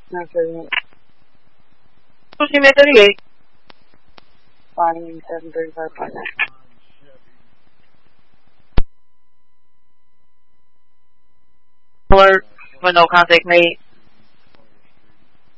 978. 38. Flying 735. Alert. When no contact made.